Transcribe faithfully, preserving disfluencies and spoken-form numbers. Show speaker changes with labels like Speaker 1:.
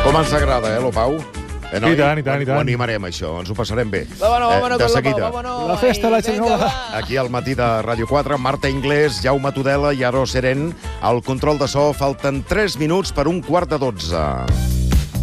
Speaker 1: Com ens agrada, eh, lo Pau? Eh,
Speaker 2: I tant, i tant, i tant.
Speaker 1: Ho animarem, això. Ens ho passarem bé.
Speaker 3: Vámonos, vámonos
Speaker 1: de
Speaker 3: con
Speaker 1: seguida.
Speaker 3: la Pau, vámonos.
Speaker 2: La festa de la
Speaker 3: Ai, vinga,
Speaker 2: xerinola.
Speaker 3: va.
Speaker 1: Aquí al matí de Ràdio quatre, Marta Inglés, Jaume Tudela i Aro Seren. Al control de so falten tres minuts per un quart de dotze.